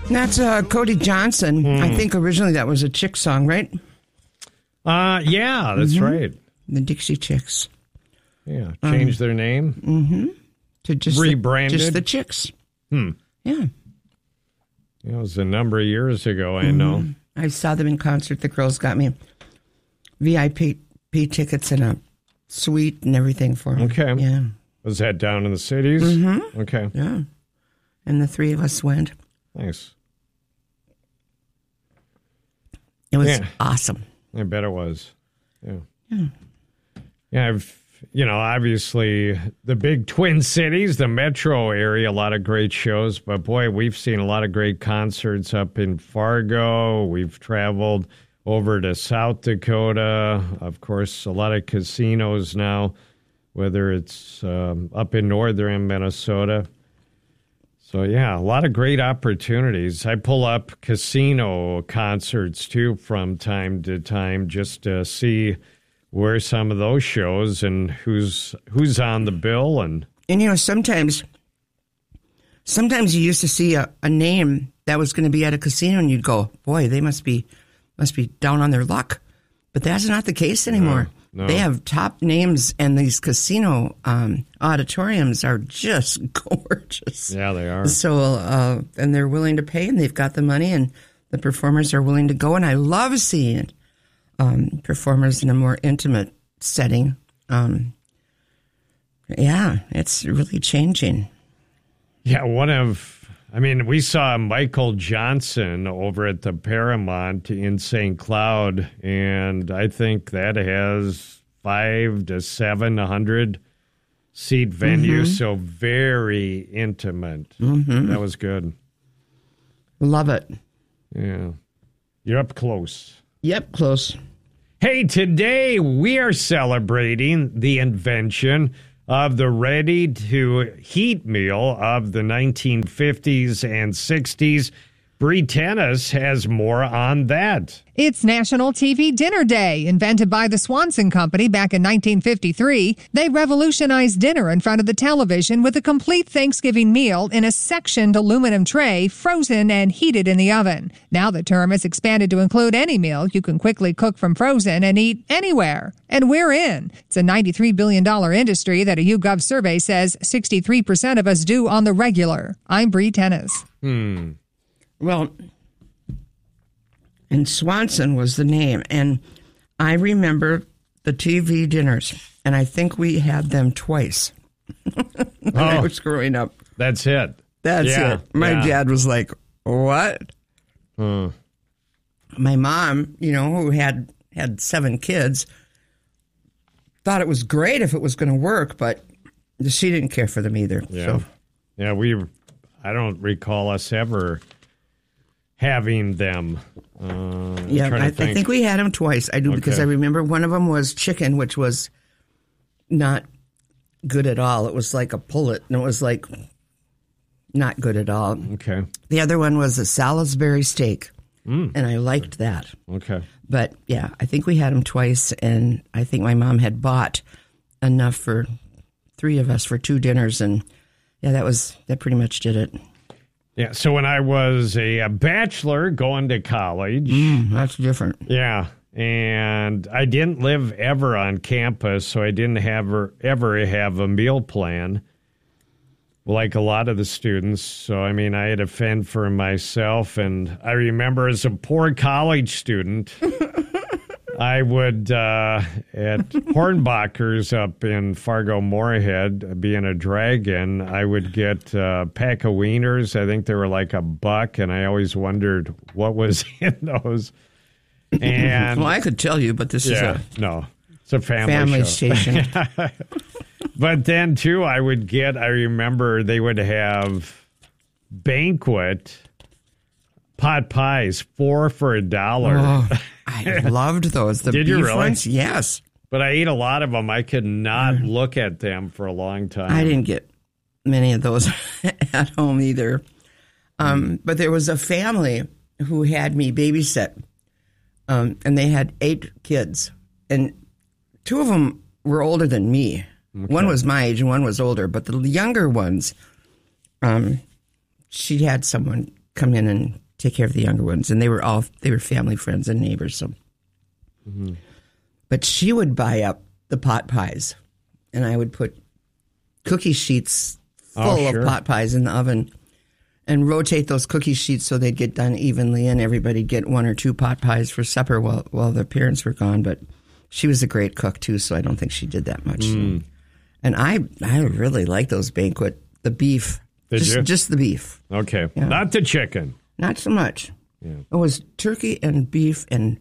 That's Cody Johnson. I think originally that was a Chick song, right? Yeah, that's right. The Dixie Chicks. Yeah, changed their name. To just rebranded. Just the Chicks. Yeah, it was a number of years ago, I know. I saw them in concert. The girls got me VIP tickets and a suite and everything for them. Okay. Yeah. Was that down in the cities? Okay. Yeah. And the three of us went. Nice. It was awesome. I bet it was. Yeah, obviously the big Twin Cities, the metro area, a lot of great shows. But boy, we've seen a lot of great concerts up in Fargo. We've traveled over to South Dakota. Of course, a lot of casinos now, whether it's up in northern Minnesota. So, yeah, a lot of great opportunities. I pull up casino concerts, too, from time to time just to see where some of those shows and who's on the bill. And sometimes you used to see a name that was going to be at a casino and you'd go, boy, they must be down on their luck. But that's not the case anymore. No. They have top names, and these casino auditoriums are just gorgeous. Yeah, they are. So, and they're willing to pay, and they've got the money, and the performers are willing to go. And I love seeing performers in a more intimate setting. It's really changing. Yeah, we saw Michael Johnson over at the Paramount in St. Cloud, and I think that has 500 to 700 seat venue, so very intimate. That was good. Love it. Yeah. You're up close. Yep, close. Hey, today we are celebrating the invention of the ready-to-heat meal of the 1950s and 60s. Bree Tennis has more on that. It's National TV Dinner Day. Invented by the Swanson Company back in 1953, they revolutionized dinner in front of the television with a complete Thanksgiving meal in a sectioned aluminum tray, frozen and heated in the oven. Now the term has expanded to include any meal you can quickly cook from frozen and eat anywhere. And we're in. It's a $93 billion industry that a YouGov survey says 63% of us do on the regular. I'm Bree Tennis. Well, and Swanson was the name, and I remember the TV dinners, and I think we had them twice when I was growing up. That's it. That's it. My dad was like, what? My mom, who had 7 kids, thought it was great if it was going to work, but she didn't care for them either. Yeah. So. Yeah, I don't recall us ever having them. I think we had them twice. I do, because I remember one of them was chicken, which was not good at all. It was like a pullet, and it was like not good at all. Okay. The other one was a Salisbury steak, and I liked that. Okay. But, yeah, I think we had them twice, and I think my mom had bought enough for 3 of us for 2 dinners, and, that pretty much did it. Yeah, so when I was a bachelor going to college. That's different. Yeah, and I didn't live ever on campus, so I didn't ever have a meal plan like a lot of the students. So, I had to fend for myself, and I remember as a poor college student, I would, at Hornbacher's up in Fargo-Moorhead, being a dragon, I would get a pack of wieners. I think they were like $1, and I always wondered what was in those. And well, I could tell you, but this is it's a family show. Station. But then, too, I remember they would have banquet pot pies, 4 for $1. Oh, I loved those. The Did beef you really? ones, yes. But I ate a lot of them. I could not look at them for a long time. I didn't get many of those at home either. But there was a family who had me babysit, and they had 8 kids, and 2 of them were older than me. Okay. One was my age and one was older, but the younger ones, she had someone come in and take care of the younger ones. And they were family friends and neighbors. So, But she would buy up the pot pies, and I would put cookie sheets full of pot pies in the oven and rotate those cookie sheets so they'd get done evenly, and everybody'd get 1 or 2 pot pies for supper while their parents were gone. But she was a great cook too, so I don't think she did that much. And I really like those banquet, the beef. Just the beef. Okay. Yeah. Not the chicken. Not so much. Yeah. It was turkey and beef, and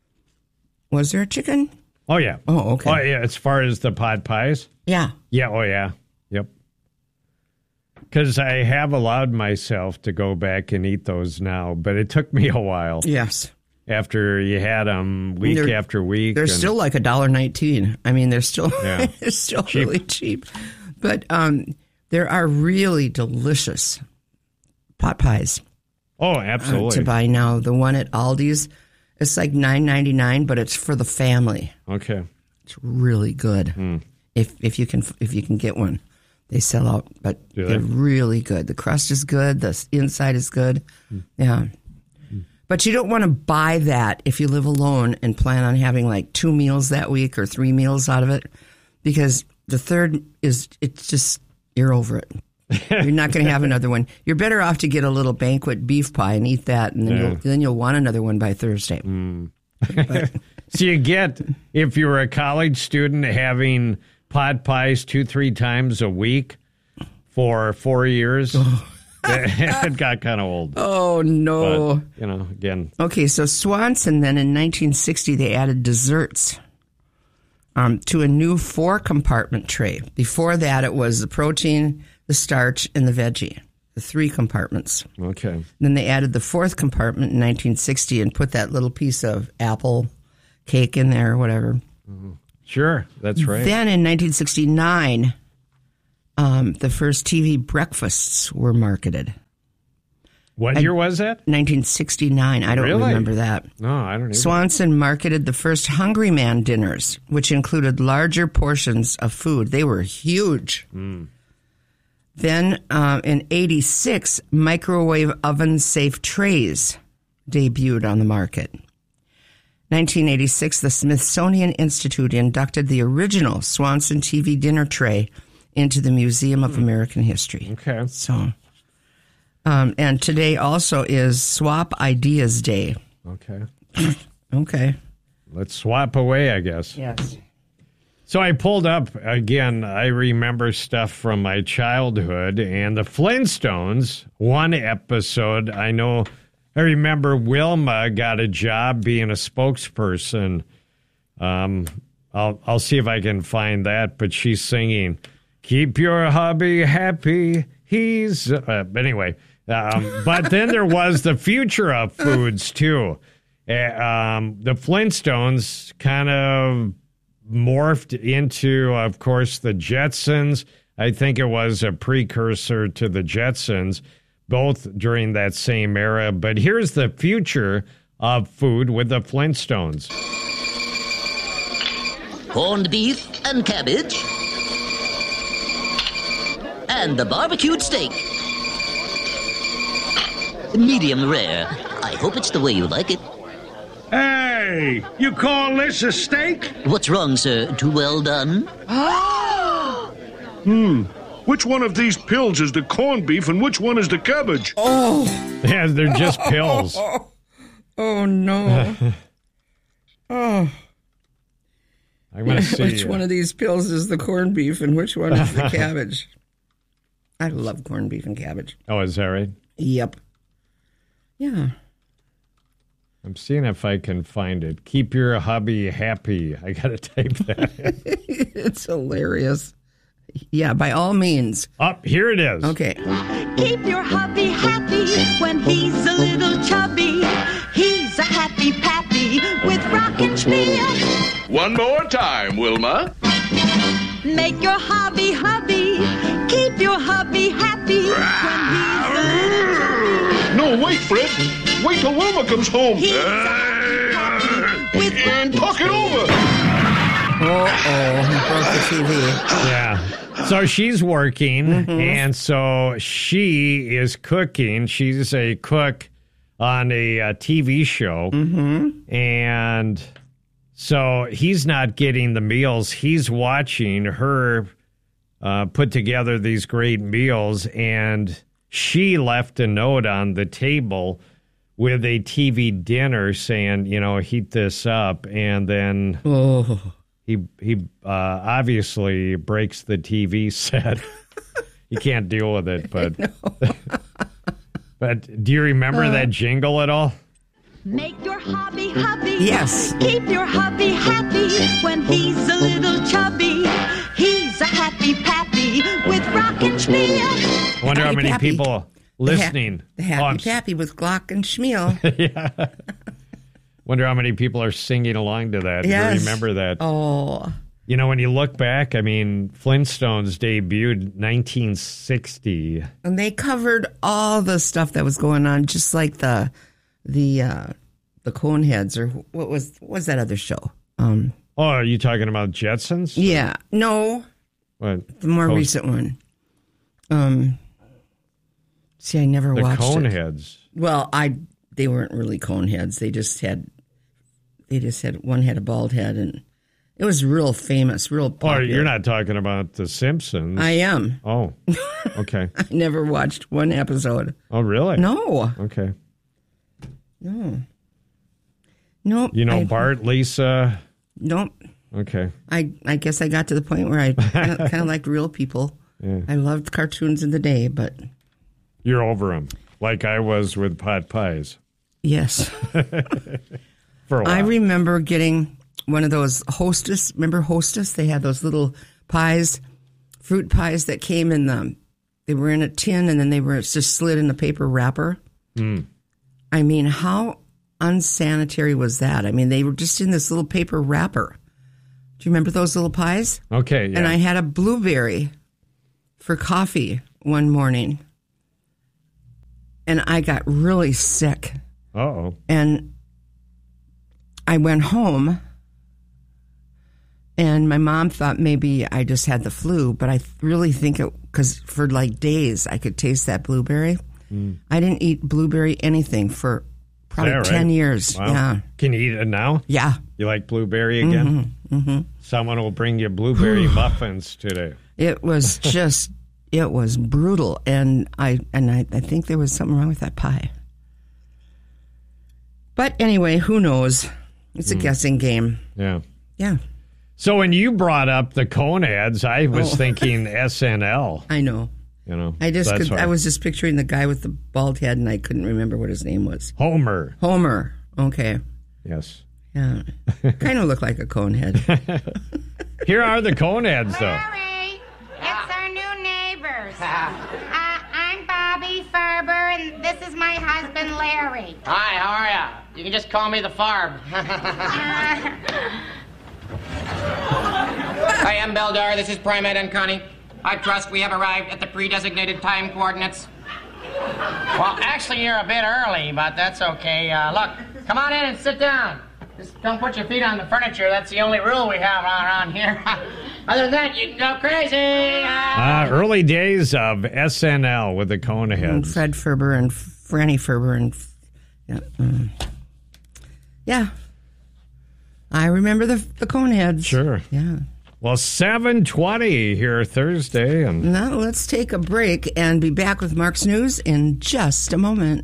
was there a chicken? Oh, yeah. Oh, okay. Oh, yeah, as far as the pot pies? Yeah. Yeah, oh, yeah. Yep. Because I have allowed myself to go back and eat those now, but it took me a while. Yes. After you had them week after week. They're still like $1.19. I mean, they're still, they're still cheap. Really cheap. But there are really delicious pot pies. Oh, absolutely. To buy now. The one at Aldi's, it's like $9.99, but it's for the family. Okay. It's really good. If you can get one. They sell out, but they're really good. The crust is good. The inside is good. Yeah. But you don't want to buy that if you live alone and plan on having like 2 meals that week or 3 meals out of it, because the third you're over it. You're not going to have another one. You're better off to get a little banquet beef pie and eat that, and then you'll want another one by Thursday. So you get, if you were a college student, having pot pies 2-3 times a week for 4 years. It got kind of old. Oh, no. But, again. Okay, so Swanson, then in 1960, they added desserts to a new 4-compartment tray. Before that, it was the protein, the starch, and the veggie, the 3 compartments. Okay. Then they added the 4th compartment in 1960 and put that little piece of apple cake in there or whatever. Sure, that's right. Then in 1969, the first TV breakfasts were marketed. What year was that? 1969. I don't remember that. No, I don't either. Swanson marketed the first Hungry Man dinners, which included larger portions of food. They were huge. Then in 86, microwave oven-safe trays debuted on the market. 1986, the Smithsonian Institute inducted the original Swanson TV dinner tray into the Museum of American History. Okay. So, and today also is Swap Ideas Day. Okay. Okay. Let's swap away, I guess. Yes. So I pulled up, again, I remember stuff from my childhood, and the Flintstones, one episode, I remember Wilma got a job being a spokesperson. I'll see if I can find that, but she's singing, "Keep your hubby happy, he's..." But anyway, but then there was the future of foods, too. The Flintstones kind of morphed into, of course, the Jetsons. I think it was a precursor to the Jetsons, both during that same era. But here's the future of food with the Flintstones. Corned beef and cabbage. And the barbecued steak. Medium rare. I hope it's the way you like it. Hey, you call this a steak? What's wrong, sir? Too well done? Which one of these pills is the corned beef and which one is the cabbage? Oh. Yeah, they're just pills. Oh, no. Oh. I'm going to see. Which one of these pills is the corned beef and which one is the cabbage? I love corned beef and cabbage. Oh, is that right? Yep. Yeah. I'm seeing if I can find it. Keep your hubby happy. I got to type that. It's hilarious. Yeah, by all means. Here it is. Okay. Keep your hubby happy when he's a little chubby. He's a happy pappy with Rockenspiel. One more time, Wilma. Make your hobby hubby. Keep your hubby happy when he's a little chubby. No, wait, Fred. Wait till Wilma comes home. He's a happy pappy with And talk it over. He broke the TV. Yeah. So she's working, and so she is cooking. She's a cook on a TV show. Mm-hmm. And so he's not getting the meals. He's watching her put together these great meals, and she left a note on the table with a TV dinner saying, heat this up. And then he obviously breaks the TV set. You can't deal with it, but but do you remember that jingle at all? Make your hobby hubby. Yes. Keep your hubby happy when he's a little chubby. He's a happy pappy with Rockenspiel. I wonder how many people listening. The happy pappy with Glock and Schmiel. Yeah. Wonder how many people are singing along to that. Yes. Do you remember that? Oh. When you look back, Flintstones debuted 1960. And they covered all the stuff that was going on, just like the Coneheads, or what was that other show? Are you talking about Jetsons? Yeah. No. What? The more recent one. See, I never watched Coneheads. it. Well, they weren't really Coneheads. They just had one had a bald head, and it was real famous, real popular. Oh, you're not talking about The Simpsons. I am. Oh, okay. I never watched one episode. Oh, really? No. Okay. No. Nope. Bart, Lisa? Nope. Okay. I guess I got to the point where I kind of liked real people. Yeah. I loved cartoons in the day, but... You're over them, like I was with pot pies. Yes. For a while. I remember getting one of those Hostess. Remember Hostess? They had those little pies, fruit pies that came in they were in a tin, and then they were just slid in a paper wrapper. Mm. How unsanitary was that? They were just in this little paper wrapper. Do you remember those little pies? Okay, yeah. And I had a blueberry for coffee one morning, and I got really sick. Uh-oh. And I went home, and my mom thought maybe I just had the flu, but I really think because for like days I could taste that blueberry. Mm. I didn't eat blueberry anything for probably 10 years. Wow. Yeah. Can you eat it now? Yeah. You like blueberry again? Mm-hmm. Mm-hmm. Someone will bring you blueberry muffins today. It was just, it was brutal, and I think there was something wrong with that pie. But anyway, who knows? It's a guessing game. Yeah. Yeah. So when you brought up the Coneheads, I was thinking SNL. I know. I was just picturing the guy with the bald head, and I couldn't remember what his name was. Homer. Okay. Yes. Yeah. Kind of looked like a Conehead. Here are the Coneheads, though. Larry, it's our new neighbors. I'm Bobby Farber, and this is my husband, Larry. Hi, how are ya? You can just call me the Farb. Hi, I'm Beldar. This is Primate and Connie. I trust we have arrived at the pre-designated time coordinates. Well, actually, you're a bit early, but that's okay. Look, come on in and sit down. Just don't put your feet on the furniture. That's the only rule we have around here. Other than that, you can go crazy. Early days of SNL with the Coneheads. And Fred Ferber and Franny Ferber and... Yeah. I remember the Coneheads. Sure. Yeah. Well, 7:20 here Thursday. And now let's take a break and be back with Mark's News in just a moment.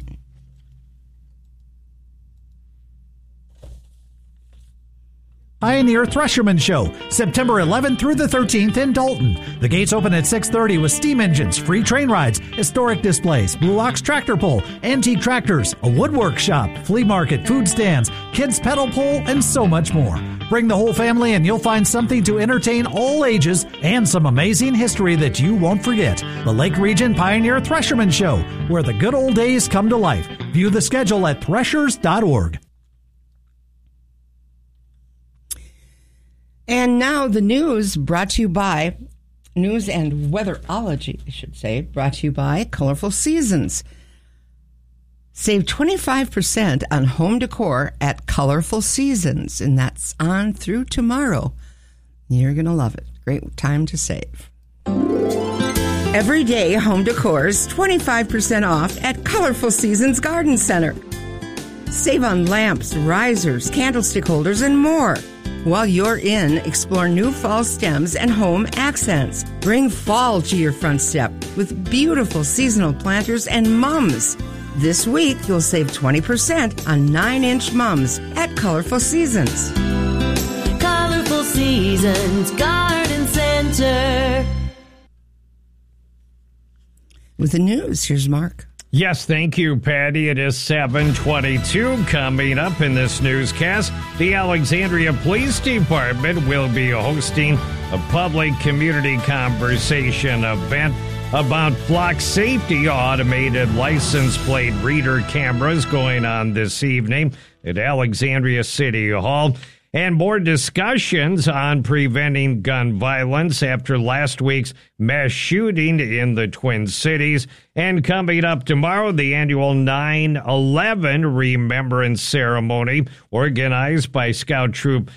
Pioneer Thresherman Show, September 11th through the 13th in Dalton. The gates open at 6:30 with steam engines, free train rides, historic displays, Blue Ox tractor pull, antique tractors, a woodwork shop, flea market, food stands, kids pedal pull, and so much more. Bring the whole family and you'll find something to entertain all ages and some amazing history that you won't forget. The Lake Region Pioneer Thresherman Show, where the good old days come to life. View the schedule at threshers.org. And now the news brought to you by, news and weatherology, I should say, brought to you by Colorful Seasons. Save 25% on home decor at Colorful Seasons, and that's on through tomorrow. You're going to love it. Great time to save. Everyday home decor is 25% off at Colorful Seasons Garden Center. Save on lamps, risers, candlestick holders, and more. While you're in, explore new fall stems and home accents. Bring fall to your front step with beautiful seasonal planters and mums. This week, you'll save 20% on 9-inch mums at Colorful Seasons. Colorful Seasons Garden Center. With the news, here's Mark. Yes, thank you, Patty. It is 7:22. Coming up in this newscast, the Alexandria Police Department will be hosting a public community conversation event about flock safety. Automated license plate reader cameras going on this evening at Alexandria City Hall. And more discussions on preventing gun violence after last week's mass shooting in the Twin Cities. And coming up tomorrow, the annual 9/11 Remembrance Ceremony, organized by Scout Troop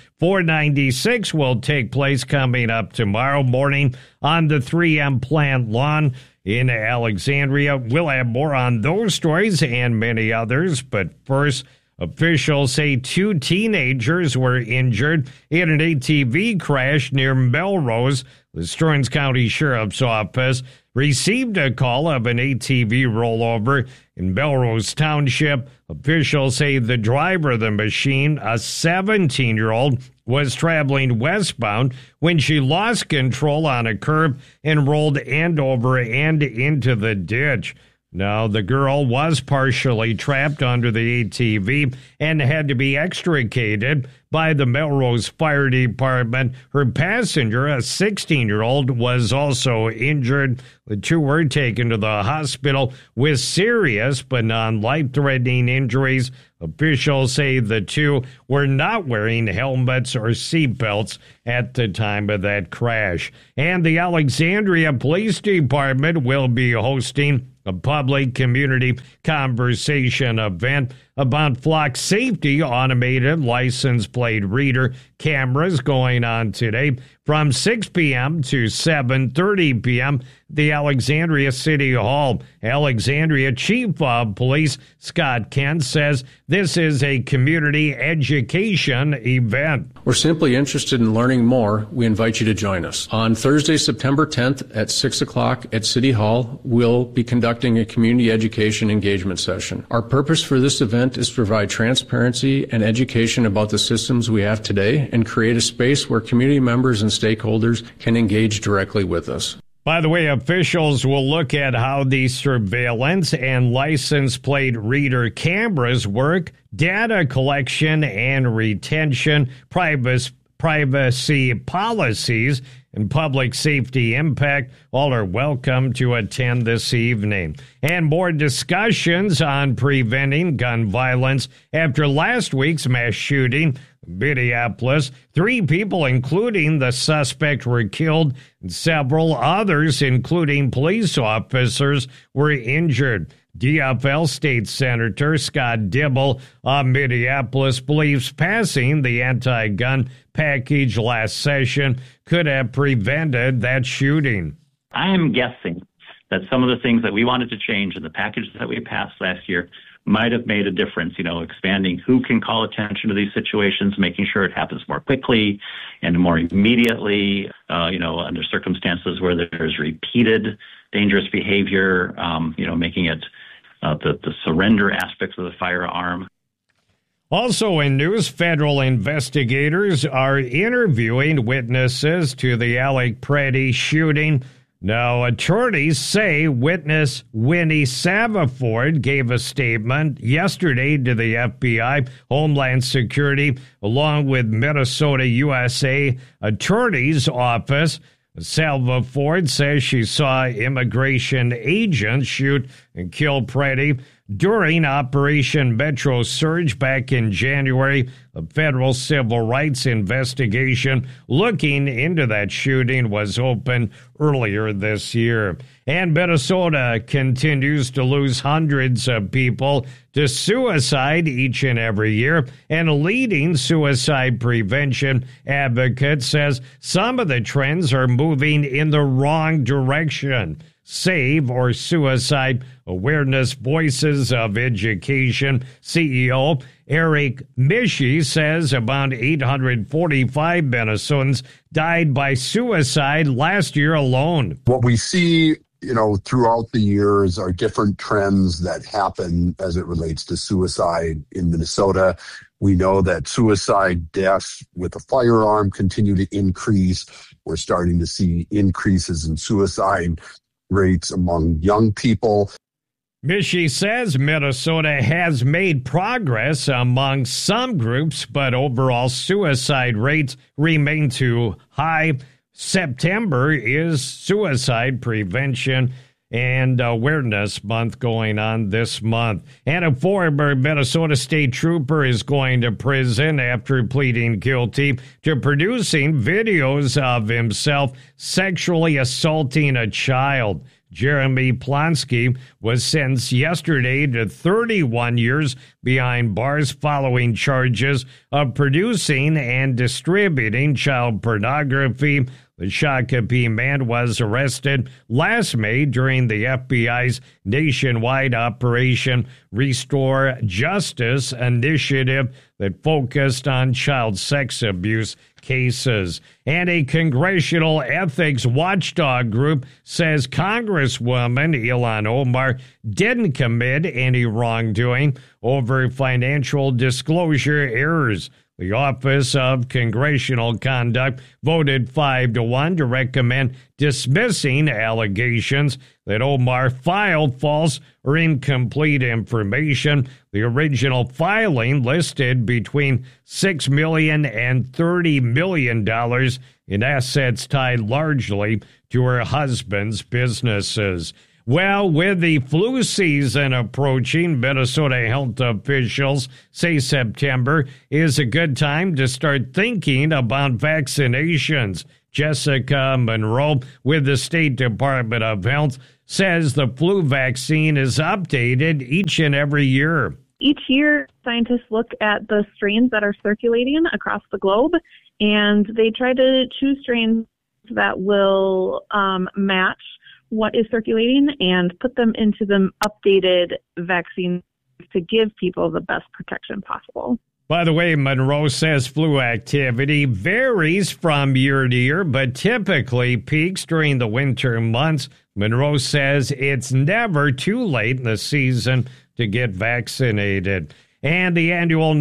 496, will take place coming up tomorrow morning on the 3M plant lawn in Alexandria. We'll have more on those stories and many others, but first, officials say 2 teenagers were injured in an ATV crash near Melrose. The Stearns County Sheriff's Office received a call of an ATV rollover in Melrose Township. Officials say the driver of the machine, a 17-year-old, was traveling westbound when she lost control on a curb and rolled end over end into the ditch. Now, the girl was partially trapped under the ATV and had to be extricated by the Melrose Fire Department. Her passenger, a 16-year-old, was also injured. The 2 were taken to the hospital with serious but non-life-threatening injuries. Officials say the 2 were not wearing helmets or seatbelts at the time of that crash. And the Alexandria Police Department will be hosting a public community conversation event about flock safety. Automated license plate reader cameras going on today from 6 p.m. to 7:30 p.m. the Alexandria City Hall. Alexandria Chief of Police Scott Kent says this is a community education event. We're simply interested in learning more. We invite you to join us. On Thursday, September 10th at 6 o'clock at City Hall, we'll be conducting a community education engagement session. Our purpose for this event is to provide transparency and education about the systems we have today and create a space where community members and stakeholders can engage directly with us. By the way, officials will look at how the surveillance and license plate reader cameras work, data collection and retention, privacy policies, and public safety impact. All are welcome to attend this evening. And more discussions on preventing gun violence after last week's mass shooting in Minneapolis. 3 people, including the suspect, were killed, and several others, including police officers, were injured. DFL State Senator Scott Dibble of Minneapolis believes passing the anti-gun package last session could have prevented that shooting. I am guessing that some of the things that we wanted to change in the package that we passed last year might have made a difference, expanding who can call attention to these situations, making sure it happens more quickly and more immediately, under circumstances where there's repeated dangerous behavior, making it the surrender aspects of the firearm. Also in news, federal investigators are interviewing witnesses to the Alec Pretty shooting. Now, attorneys say witness Winnie Savaford gave a statement yesterday to the FBI, Homeland Security, along with Minnesota USA Attorney's Office. Savaford says she saw immigration agents shoot and kill Pretty during Operation Metro Surge back in January. A federal civil rights investigation looking into that shooting was opened earlier this year. And Minnesota continues to lose hundreds of people to suicide each and every year. And a leading suicide prevention advocate says some of the trends are moving in the wrong direction. SAVE, or Suicide Awareness Voices of Education CEO Eric Mishi says about 845 Minnesotans died by suicide last year alone. What we see, throughout the years are different trends that happen as it relates to suicide in Minnesota. We know that suicide deaths with a firearm continue to increase. We're starting to see increases in suicide rates among young people. Mishi says Minnesota has made progress among some groups, but overall suicide rates remain too high. September is Suicide Prevention and Awareness Month going on this month. And a former Minnesota State Trooper is going to prison after pleading guilty to producing videos of himself sexually assaulting a child. Jeremy Plonsky was sentenced yesterday to 31 years behind bars following charges of producing and distributing child pornography. The Shakopee man was arrested last May during the FBI's nationwide Operation Restore Justice initiative that focused on child sex abuse cases. And a congressional ethics watchdog group says Congresswoman Ilhan Omar didn't commit any wrongdoing over financial disclosure errors. The Office of Congressional Conduct voted 5-1 to recommend dismissing allegations that Omar filed false or incomplete information. The original filing listed between $6 million and $30 million in assets tied largely to her husband's businesses. Well, with the flu season approaching, Minnesota health officials say September is a good time to start thinking about vaccinations. Jessica Monroe with the State Department of Health says the flu vaccine is updated each and every year. Each year, scientists look at the strains that are circulating across the globe, and they try to choose strains that will match what is circulating and put them into the updated vaccine to give people the best protection possible. By the way, Monroe says flu activity varies from year to year, but typically peaks during the winter months. Monroe says it's never too late in the season to get vaccinated. And the annual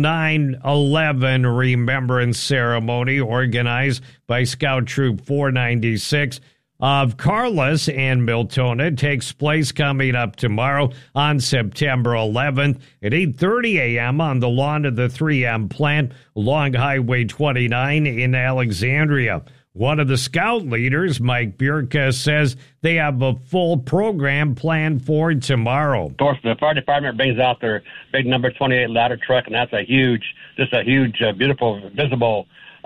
9/11 Remembrance Ceremony organized by Scout Troop 496 of Carlos and Miltona takes place coming up tomorrow on September 11th at 8:30 a.m. on the lawn of the 3M plant along Highway 29 in Alexandria. One of the scout leaders, Mike Bierka, says they have a full program planned for tomorrow. Of course, the fire department brings out their big number 28 ladder truck, and that's a huge, beautiful, visible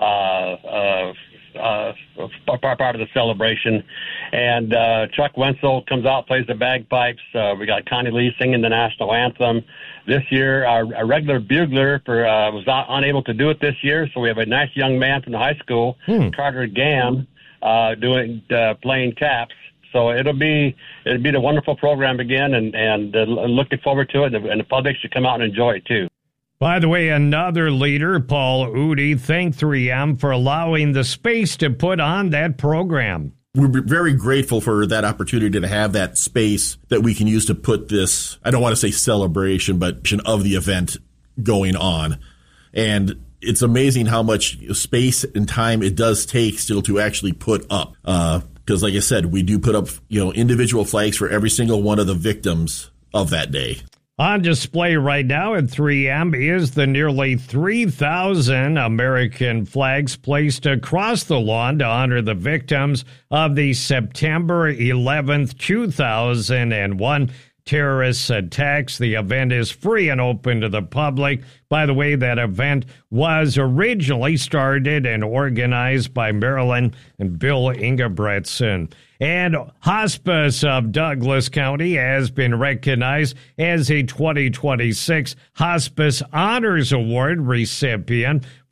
part of the celebration. And Chuck Wenzel comes out, plays the bagpipes. We got Connie Lee singing the national anthem. This year, our regular bugler was unable to do it this year, so we have a nice young man from the high school, Carter Gam, playing taps. So it'll be a wonderful program again, and looking forward to it, and the public should come out and enjoy it too. By the way, another leader, Paul Udi, thanked 3M for allowing the space to put on that program. We're very grateful for that opportunity to have that space that we can use to put this, I don't want to say celebration, but of the event going on. And it's amazing how much space and time it does take still to actually put up. Because like I said, we do put up, individual flags for every single one of the victims of that day. On display right now at 3M is the nearly 3,000 American flags placed across the lawn to honor the victims of the September 11th, 2001 terrorist attacks. The event is free and open to the public. By the way, that event was originally started and organized by Marilyn and Bill Ingebretson. And Hospice of Douglas County has been recognized as a 2026 Hospice Honors Award recipient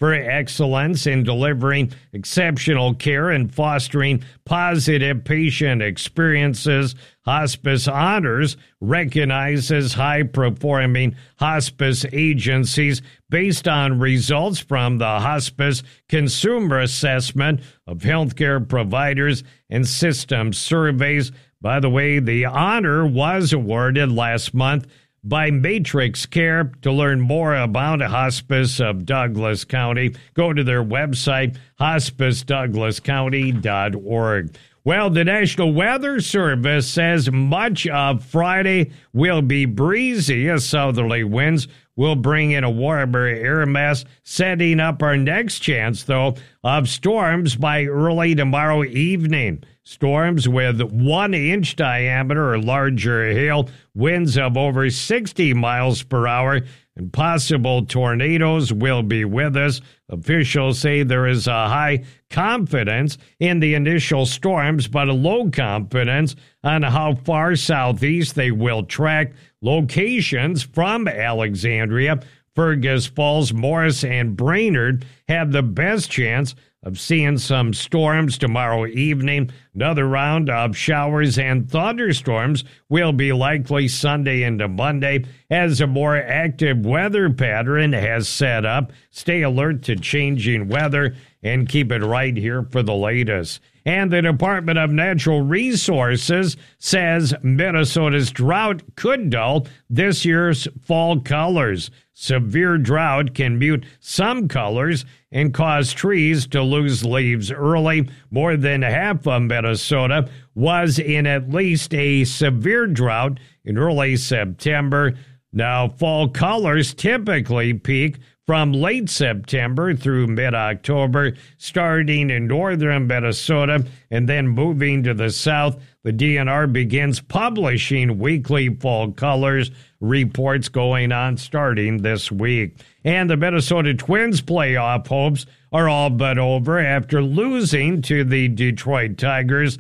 for excellence in delivering exceptional care and fostering positive patient experiences. Hospice Honors recognizes high-performing hospice agencies based on results from the Hospice Consumer Assessment of Healthcare Providers and System Surveys. By the way, the honor was awarded last month by Matrix Care. To learn more about Hospice of Douglas County, go to their website, hospicedouglascounty.org. Well, the National Weather Service says much of Friday will be breezy as southerly winds will bring in a warmer air mass, setting up our next chance, though, of storms by early tomorrow evening. Storms with 1 inch diameter or larger hail, winds of over 60 miles per hour, and possible tornadoes will be with us. Officials say there is a high confidence in the initial storms, but a low confidence on how far southeast they will track. Locations from Alexandria, Fergus Falls, Morris, and Brainerd have the best chance of seeing some storms tomorrow evening. Another round of showers and thunderstorms will be likely Sunday into Monday as a more active weather pattern has set up. Stay alert to changing weather and keep it right here for the latest. And the Department of Natural Resources says Minnesota's drought could dull this year's fall colors. Severe drought can mute some colors and cause trees to lose leaves early. More than half of Minnesota was in at least a severe drought in early September. Now, fall colors typically peak from late September through mid-October, starting in northern Minnesota and then moving to the south. The DNR begins publishing weekly fall colors reports going on starting this week. And the Minnesota Twins playoff hopes are all but over after losing to the Detroit Tigers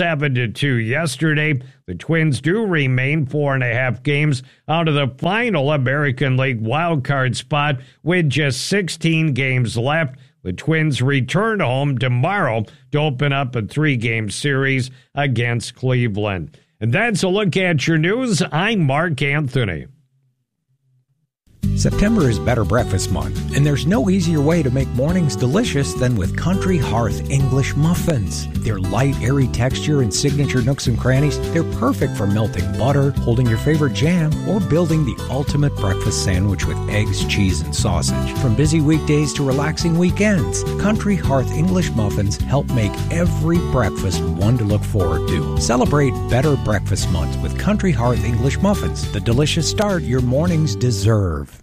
7-2 yesterday. The Twins do remain 4.5 games out of the final American League wildcard spot with just 16 games left. The Twins return home tomorrow to open up a 3-game series against Cleveland. And that's a look at your news. I'm Mark Anthony. September is Better Breakfast Month, and there's no easier way to make mornings delicious than with Country Hearth English Muffins. Their light, airy texture and signature nooks and crannies, they're perfect for melting butter, holding your favorite jam, or building the ultimate breakfast sandwich with eggs, cheese, and sausage. From busy weekdays to relaxing weekends, Country Hearth English Muffins help make every breakfast one to look forward to. Celebrate Better Breakfast Month with Country Hearth English Muffins, the delicious start your mornings deserve.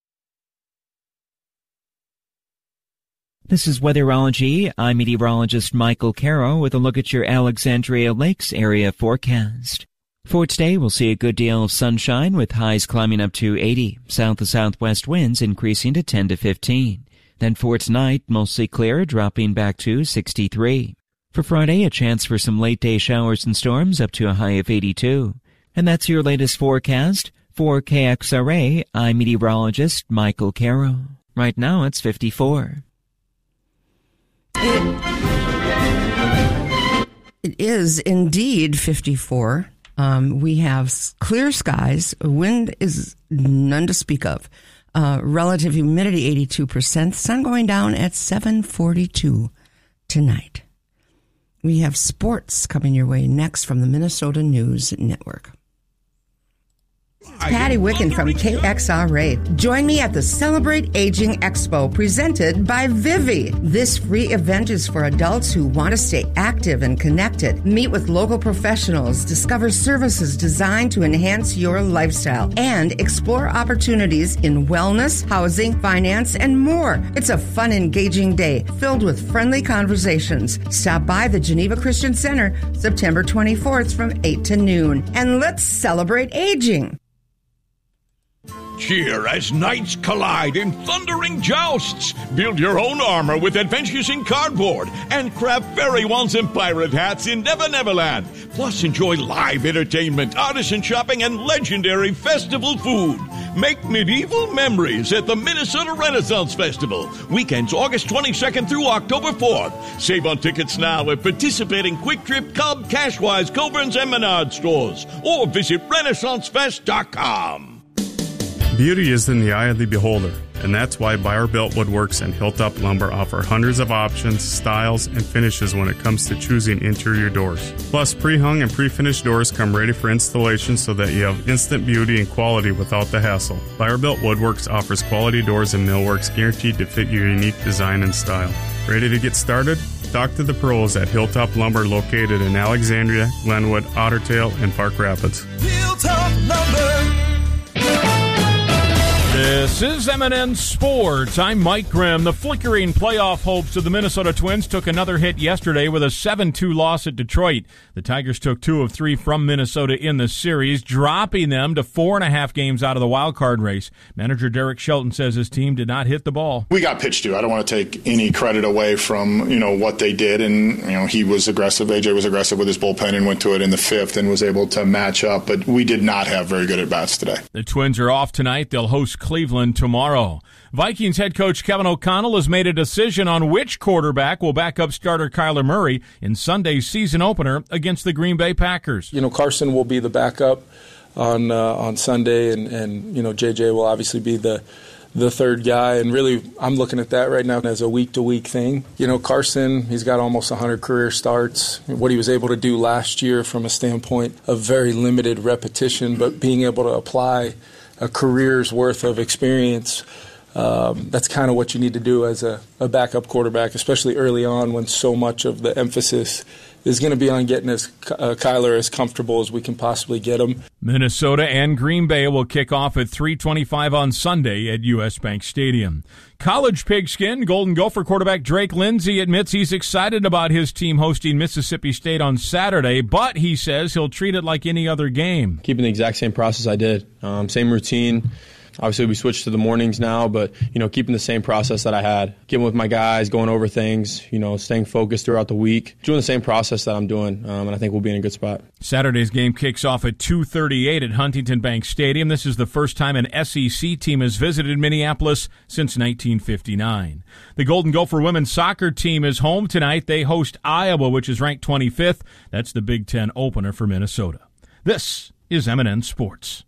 This is Weatherology. I'm meteorologist Michael Caro with a look at your Alexandria Lakes area forecast. For today, we'll see a good deal of sunshine with highs climbing up to 80, south to southwest winds increasing to 10 to 15. Then for tonight, mostly clear, dropping back to 63. For Friday, a chance for some late-day showers and storms up to a high of 82. And that's your latest forecast. For KXRA, I'm meteorologist Michael Caro. Right now, it's 54. It is indeed 54. We have clear skies. Wind is none to speak of. Relative humidity 82%. Sun going down at 7:42 tonight. We have sports coming your way next from the Minnesota News Network. Patty Wicken from KXRA. Join me at the Celebrate Aging Expo presented by Vivi. This free event is for adults who want to stay active and connected. Meet with local professionals, discover services designed to enhance your lifestyle, and explore opportunities in wellness, housing, finance, and more. It's a fun, engaging day filled with friendly conversations. Stop by the Geneva Christian Center September 24th from 8 to noon. And let's celebrate aging. Cheer as knights collide in thundering jousts. Build your own armor with Adventures in Cardboard and craft fairy wands and pirate hats in Never Neverland. Plus, enjoy live entertainment, artisan shopping, and legendary festival food. Make medieval memories at the Minnesota Renaissance Festival. Weekends August 22nd through October 4th. Save on tickets now at participating Quick Trip, Cub, Cashwise, Coburn's, and Menard stores. Or visit RenaissanceFest.com. Beauty is in the eye of the beholder, and that's why Buyer-Built Woodworks and Hilltop Lumber offer hundreds of options, styles, and finishes when it comes to choosing interior doors. Plus, pre-hung and pre-finished doors come ready for installation so that you have instant beauty and quality without the hassle. Buyer-Built Woodworks offers quality doors and millworks guaranteed to fit your unique design and style. Ready to get started? Talk to the pros at Hilltop Lumber, located in Alexandria, Glenwood, Otter Tail, and Park Rapids. Hilltop Lumber. This is M&N Sports. I'm Mike Grimm. The flickering playoff hopes of the Minnesota Twins took another hit yesterday with a 7-2 loss at Detroit. The Tigers took 2 of 3 from Minnesota in the series, dropping them to 4.5 games out of the wild card race. Manager Derek Shelton says his team did not hit the ball. We got pitched to. I don't want to take any credit away from, what they did. And, he was aggressive. AJ was aggressive with his bullpen and went to it in the 5th and was able to match up. But we did not have very good at-bats today. The Twins are off tonight. They'll host Cleveland tomorrow. Vikings head coach Kevin O'Connell has made a decision on which quarterback will back up starter Kyler Murray in Sunday's season opener against the Green Bay Packers. Carson will be the backup on Sunday, and JJ will obviously be the third guy. And really, I'm looking at that right now as a week-to-week thing. Carson, he's got almost 100 career starts. What he was able to do last year from a standpoint of very limited repetition, but being able to apply a career's worth of experience, that's kind of what you need to do as a backup quarterback, especially early on when so much of the emphasis is going to be on getting Kyler as comfortable as we can possibly get him. Minnesota and Green Bay will kick off at 3:25 on Sunday at U.S. Bank Stadium. College pigskin Golden Gopher quarterback Drake Lindsey admits he's excited about his team hosting Mississippi State on Saturday, but he says he'll treat it like any other game. Keeping the exact same process I did, same routine. Obviously, we switched to the mornings now, but, keeping the same process that I had. Getting with my guys, going over things, staying focused throughout the week. Doing the same process that I'm doing, and I think we'll be in a good spot. Saturday's game kicks off at 2:38 at Huntington Bank Stadium. This is the first time an SEC team has visited Minneapolis since 1959. The Golden Gopher women's soccer team is home tonight. They host Iowa, which is ranked 25th. That's the Big Ten opener for Minnesota. This is M&N Sports.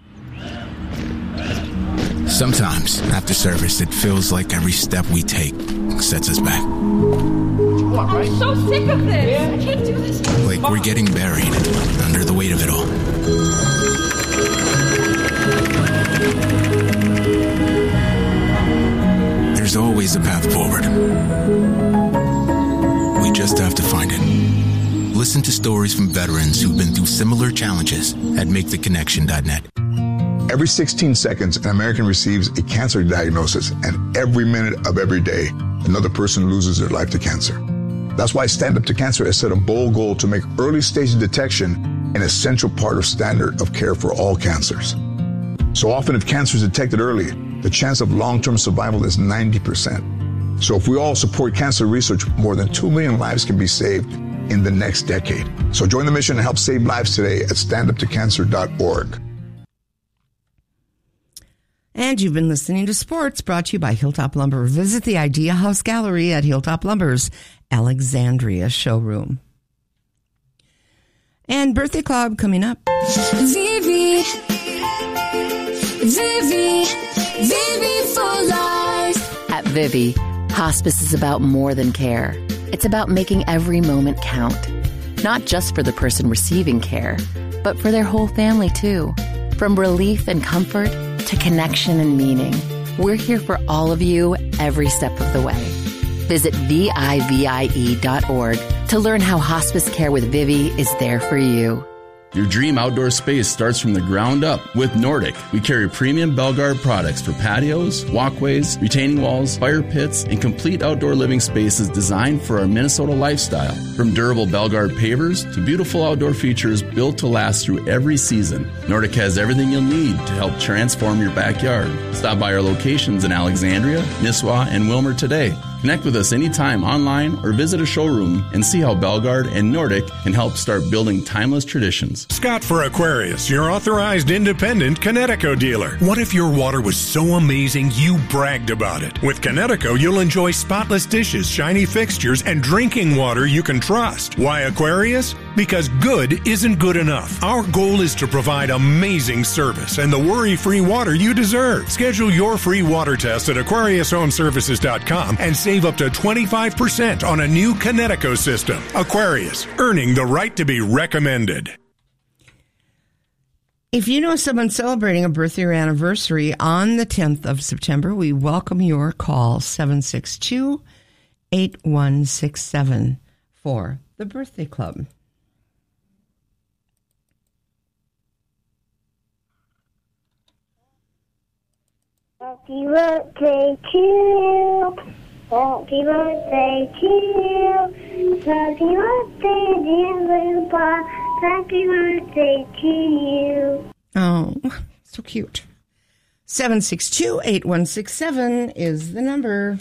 Sometimes, after service, it feels like every step we take sets us back. I'm so sick of this. I can't do this. Like we're getting buried under the weight of it all. There's always a path forward. We just have to find it. Listen to stories from veterans who've been through similar challenges at MakeTheConnection.net. Every 16 seconds, an American receives a cancer diagnosis, and every minute of every day, another person loses their life to cancer. That's why Stand Up to Cancer has set a bold goal to make early stage detection an essential part of standard of care for all cancers. So often, if cancer is detected early, the chance of long-term survival is 90%. So if we all support cancer research, more than 2 million lives can be saved in the next decade. So join the mission and help save lives today at standuptocancer.org. And you've been listening to Sports, brought to you by Hilltop Lumber. Visit the Idea House Gallery at Hilltop Lumber's Alexandria showroom. And Birthday Club coming up. Vivi for life. At Vivi, hospice is about more than care. It's about making every moment count. Not just for the person receiving care, but for their whole family too. From relief and comfort to connection and meaning, we're here for all of you every step of the way. Visit VIVIE.org to learn how hospice care with Vivi is there for you. Your dream outdoor space starts from the ground up with Nordic. We carry premium Belgard products for patios, walkways, retaining walls, fire pits, and complete outdoor living spaces designed for our Minnesota lifestyle. From durable Belgard pavers to beautiful outdoor features built to last through every season, Nordic has everything you'll need to help transform your backyard. Stop by our locations in Alexandria, Nisswa, and Wilmer today. Connect with us anytime online or visit a showroom and see how Belgard and Nordic can help start building timeless traditions. Scott for Aquarius, your authorized independent Connecticut dealer. What if your water was so amazing you bragged about it? With Connecticut, you'll enjoy spotless dishes, shiny fixtures, and drinking water you can trust. Why Aquarius? Because good isn't good enough. Our goal is to provide amazing service and the worry-free water you deserve. Schedule your free water test at AquariusHomeservices.com and save up to 25% on a new Connecticut system. Aquarius, earning the right to be recommended. If you know someone celebrating a birthday or anniversary on the 10th of September, we welcome your call, 762-8167 for the Birthday Club. Happy birthday to you. Happy birthday to you. Happy birthday, dear little Bob. Happy birthday to you. Oh, so cute. 762-8167 is the number.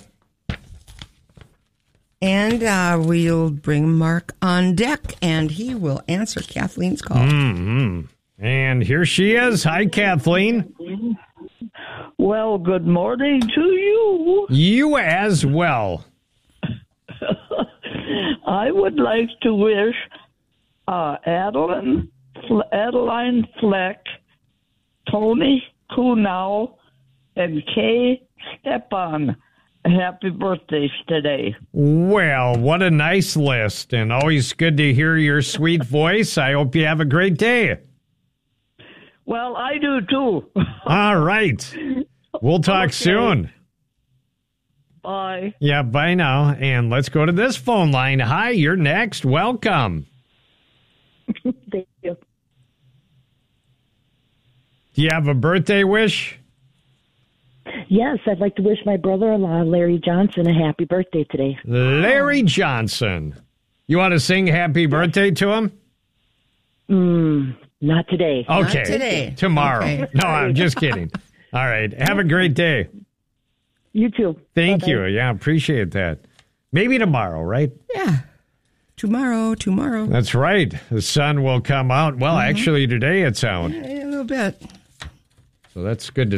And we'll bring Mark on deck, and he will answer Kathleen's call. Mm-hmm. And here she is. Hi, Kathleen. Well, good morning to you. You as well. I would like to wish Adeline Fleck, Tony Kunow, and Kay Stepan happy birthdays today. Well, what a nice list, and always good to hear your sweet voice. I hope you have a great day. Well, I do too. All right. We'll talk soon. Bye. Yeah, bye now. And let's go to this phone line. Hi, you're next. Welcome. Thank you. Do you have a birthday wish? Yes, I'd like to wish my brother-in-law, Larry Johnson, a happy birthday today. Larry Johnson. You want to sing happy birthday to him? Not today. Okay. Not today. Tomorrow. Okay. No, I'm just kidding. All right. Have a great day. You too. Thank Bye-bye. you. Yeah, appreciate that. Maybe tomorrow, right? Yeah. Tomorrow. That's right. The sun will come out. Well, actually, today it's out. A little bit. So that's good to